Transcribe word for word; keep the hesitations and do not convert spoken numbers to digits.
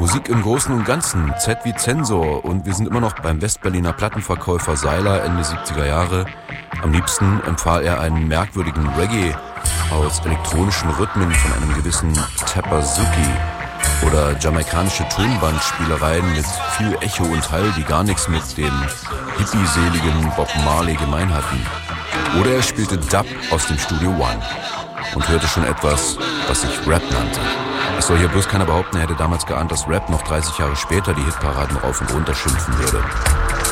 Musik im Großen und Ganzen, Z wie Zensor, und wir sind immer noch beim Westberliner Plattenverkäufer Seiler Ende siebziger Jahre. Am liebsten empfahl er einen merkwürdigen Reggae aus elektronischen Rhythmen von einem gewissen Tapasuki oder jamaikanische Tonbandspielereien mit viel Echo und Hall, die gar nichts mit dem hippieseligen Bob Marley gemein hatten. Oder er spielte Dub aus dem Studio One und hörte schon etwas, was sich Rap nannte. Es soll hier bloß keiner behaupten, er hätte damals geahnt, dass Rap noch dreißig Jahre später die Hitparaden rauf und runter schimpfen würde.